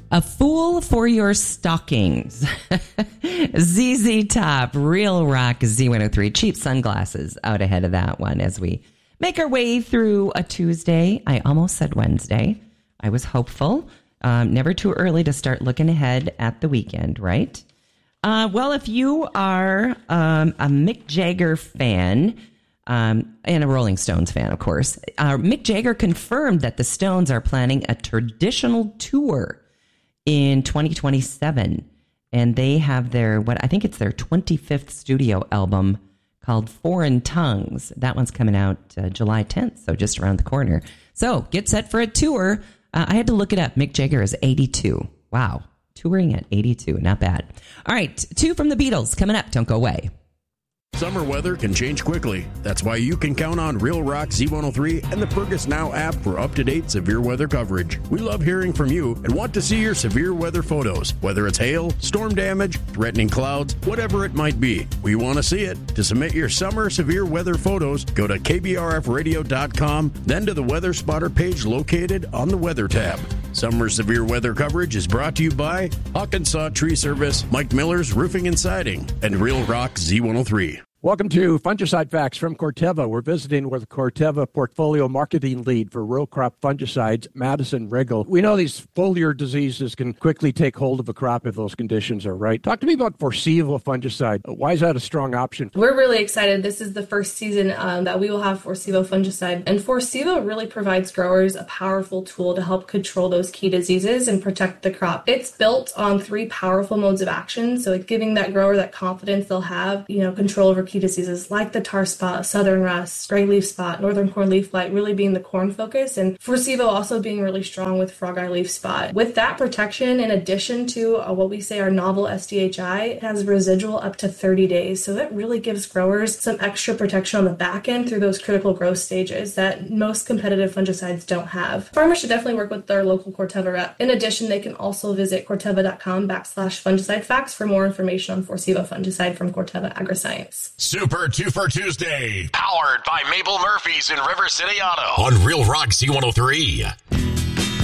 A fool for your stockings. ZZ Top, Real Rock Z103. Cheap sunglasses out ahead of that one as we make our way through a Tuesday. I almost said Wednesday. I was hopeful. Never too early to start looking ahead at the weekend, right? Well, if you are a Mick Jagger fan, and a Rolling Stones fan, of course, Mick Jagger confirmed that the Stones are planning a traditional tour in 2027. And they have their, I think it's their 25th studio album called Foreign Tongues. That one's coming out July 10th, so just around the corner. So get set for a tour. I had to look it up. Mick Jagger is 82. Wow. Touring at 82. Not bad. All right. 2 from the Beatles coming up. Don't go away. Summer weather can change quickly. That's why you can count on Real Rock Z103 and the Fergus Now app for up-to-date severe weather coverage. We love hearing from you and want to see your severe weather photos, whether it's hail, storm damage, threatening clouds, whatever it might be. We want to see it. To submit your summer severe weather photos, go to kbrfradio.com, then to the Weather Spotter page located on the Weather tab. Summer severe weather coverage is brought to you by Hawkinsaw Tree Service, Mike Miller's Roofing and Siding, and Real Rock Z103. Welcome to Fungicide Facts from Corteva. We're visiting with Corteva Portfolio Marketing Lead for Row Crop Fungicides, Madison Riggle. We know these foliar diseases can quickly take hold of a crop if those conditions are right. Talk to me about Forcivo fungicide. Why is that a strong option? We're really excited. This is the first season that we will have Forcivo fungicide. And Forcivo really provides growers a powerful tool to help control those key diseases and protect the crop. It's built on 3 powerful modes of action. So it's giving that grower that confidence they'll have, control over key diseases like the tar spot, southern rust, gray leaf spot, northern corn leaf blight really being the corn focus, and Forcivo also being really strong with frog eye leaf spot. With that protection, in addition to what we say our novel SDHI, it has residual up to 30 days. So that really gives growers some extra protection on the back end through those critical growth stages that most competitive fungicides don't have. Farmers should definitely work with their local Corteva rep. In addition, they can also visit corteva.com/fungicide facts for more information on Forcivo fungicide from Corteva Agriscience. Super 2 for Tuesday, powered by Mabel Murphy's in River City Auto on Real Rock Z103.